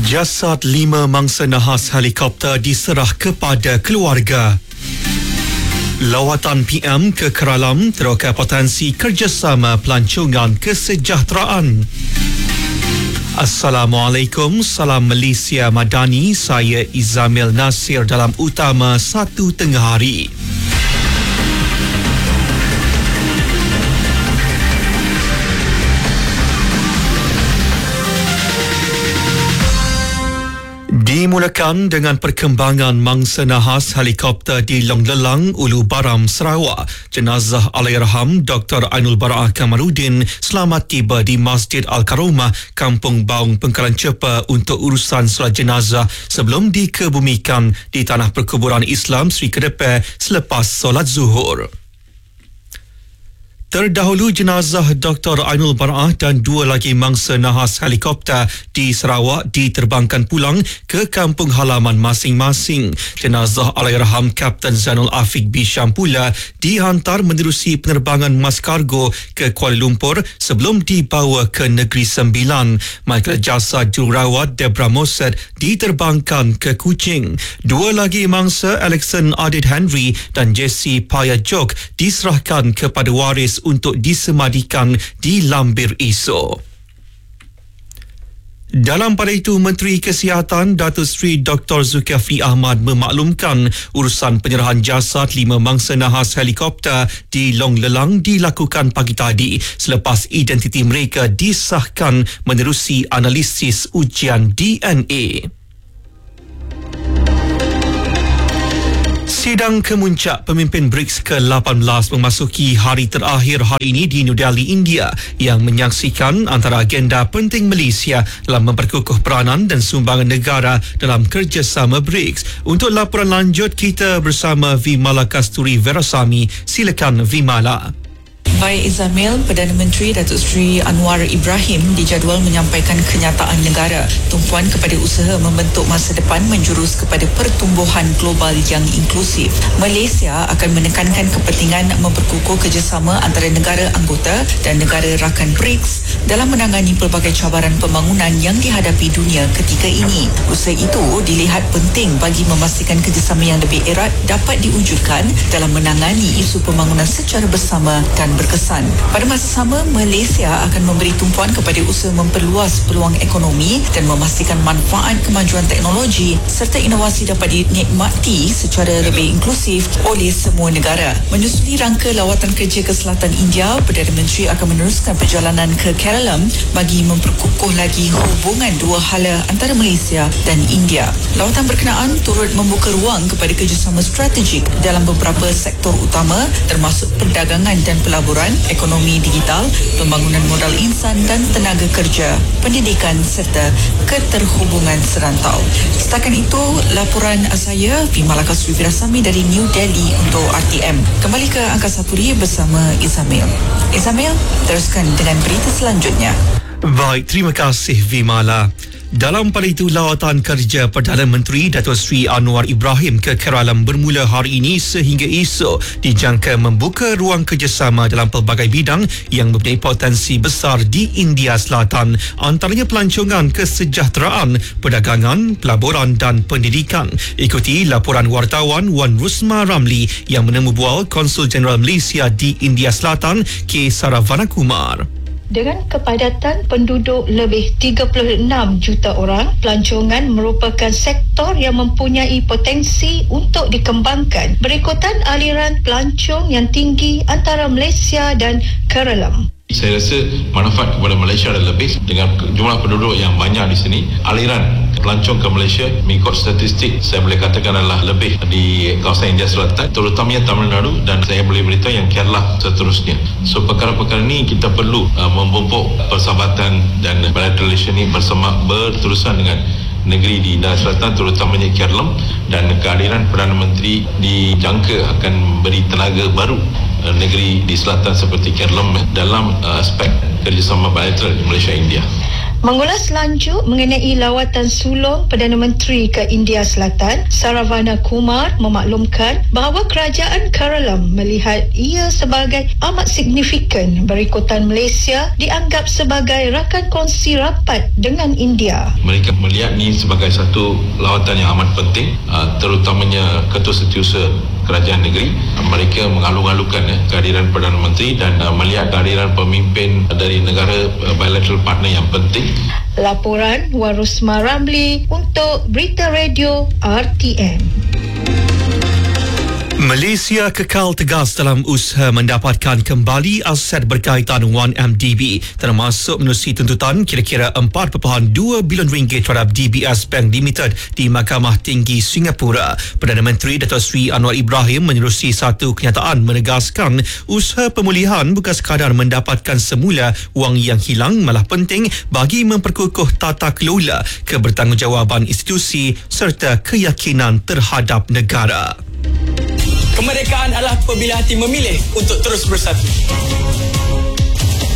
Jasad 5 mangsa nahas helikopter diserah kepada keluarga. Lawatan PM ke Keralam teroka potensi kerjasama pelancongan kesejahteraan. Assalamualaikum, salam Malaysia Madani, saya Izamil Nasir dalam Utama 1 Tengah Hari. Dimulakan dengan perkembangan mangsa nahas helikopter di Long Lelang, Ulu Baram, Sarawak. Jenazah Allahyarham Dr. Ainul Bara'ah Kamarudin selamat tiba di Masjid Al-Karomah, Kampung Baung, Pengkalan Cepa untuk urusan solat jenazah sebelum dikebumikan di Tanah Perkuburan Islam Sri Kedepan selepas solat zuhur. Terdahulu jenazah Dr. Ainul Bara'ah dan 2 lagi mangsa nahas helikopter di Sarawak diterbangkan pulang ke kampung halaman masing-masing. Jenazah Allahyarham Kapten Zainul Afiq Bisham pula dihantar menerusi penerbangan mas kargo ke Kuala Lumpur sebelum dibawa ke Negeri Sembilan. Manakala jasad jururawat Deborah Mossad diterbangkan ke Kuching. 2 lagi mangsa Alexon Adid Henry dan Jesse Payajok diserahkan kepada waris untuk disemadikan di Lambir esok. Dalam pada itu, Menteri Kesihatan Datuk Seri Dr. Zulkifli Ahmad memaklumkan urusan penyerahan jasad 5 mangsa nahas helikopter di Long Lelang dilakukan pagi tadi selepas identiti mereka disahkan menerusi analisis ujian DNA. Sidang kemuncak pemimpin BRICS ke-18 memasuki hari terakhir hari ini di New Delhi, India yang menyaksikan antara agenda penting Malaysia dalam memperkukuh peranan dan sumbangan negara dalam kerjasama BRICS. Untuk laporan lanjut, kita bersama Vimala Kasturi Verasamy. Silakan Vimala. Baik Izamil, Perdana Menteri Datuk Seri Anwar Ibrahim dijadual menyampaikan kenyataan negara tumpuan kepada usaha membentuk masa depan menjurus kepada pertumbuhan global yang inklusif. Malaysia akan menekankan kepentingan memperkukuh kerjasama antara negara anggota dan negara rakan BRICS dalam menangani pelbagai cabaran pembangunan yang dihadapi dunia ketika ini. Usaha itu dilihat penting bagi memastikan kerjasama yang lebih erat dapat diwujudkan dalam menangani isu pembangunan secara bersama dan berkesan. Pada masa sama, Malaysia akan memberi tumpuan kepada usaha memperluas peluang ekonomi dan memastikan manfaat kemajuan teknologi serta inovasi dapat dinikmati secara lebih inklusif oleh semua negara. Menyusuli rangka lawatan kerja ke selatan India, Perdana Menteri akan meneruskan perjalanan ke Keralam bagi memperkukuh lagi hubungan dua hala antara Malaysia dan India. Lawatan berkenaan turut membuka ruang kepada kerjasama strategik dalam beberapa sektor utama termasuk perdagangan dan pelaburan, ekonomi digital, pembangunan modal insan dan tenaga kerja, pendidikan serta keterhubungan serantau. Setakat itu, laporan saya Vimala Kasturi Verasamy dari New Delhi untuk RTM. Kembali ke Angkasa Puri bersama Izamil. Izamil, teruskan dengan berita selanjutnya. Baik, terima kasih Vimala. Dalam pada itu, lawatan kerja Perdana Menteri Datuk Seri Anwar Ibrahim ke Keralam bermula hari ini sehingga esok dijangka membuka ruang kerjasama dalam pelbagai bidang yang mempunyai potensi besar di India Selatan, antaranya pelancongan kesejahteraan, perdagangan, pelaburan dan pendidikan. Ikuti laporan wartawan Wan Rusma Ramli yang menemu bual Konsul Jeneral Malaysia di India Selatan, K. Saravana Kumar. Dengan kepadatan penduduk lebih 36 juta orang, pelancongan merupakan sektor yang mempunyai potensi untuk dikembangkan berikutan aliran pelancong yang tinggi antara Malaysia dan Keralam. Saya rasa manfaat kepada Malaysia adalah lebih dengan jumlah penduduk yang banyak di sini. Aliran pelancong ke Malaysia mengikut statistik saya boleh katakan adalah lebih di kawasan India Selatan, terutamanya Tamil Nadu, dan saya boleh beritahu yang Kerala seterusnya. So perkara-perkara ini kita perlu memupuk persahabatan dan bilateral relation ini berterusan dengan negeri di India Selatan, terutamanya Kerala, dan kehadiran Perdana Menteri dijangka akan beri tenaga baru negeri di selatan seperti Kerala dalam aspek kerjasama bilateral Malaysia-India. Mengulas lanjut mengenai lawatan sulung Perdana Menteri ke India Selatan, Saravana Kumar memaklumkan bahawa kerajaan Kerala melihat ia sebagai amat signifikan berikutan Malaysia dianggap sebagai rakan kongsi rapat dengan India. Mereka melihat ini sebagai satu lawatan yang amat penting, terutamanya Ketua Setiausaha Kerajaan Negeri. Mereka mengalu-alukan kehadiran Perdana Menteri dan melihat kehadiran pemimpin dari negara bilateral partner yang penting. Laporan Warusma Ramli untuk Berita Radio RTM. Malaysia kekal tegas dalam usaha mendapatkan kembali aset berkaitan 1MDB, termasuk menerusi tuntutan kira-kira 4.2 bilion ringgit terhadap DBS Bank Limited di Mahkamah Tinggi Singapura. Perdana Menteri Datuk Seri Anwar Ibrahim menerusi satu kenyataan menegaskan usaha pemulihan bukan sekadar mendapatkan semula wang yang hilang, malah penting bagi memperkukuh tata kelola, kebertanggungjawaban institusi serta keyakinan terhadap negara. Kemerdekaan adalah apabila hati memilih untuk terus bersatu.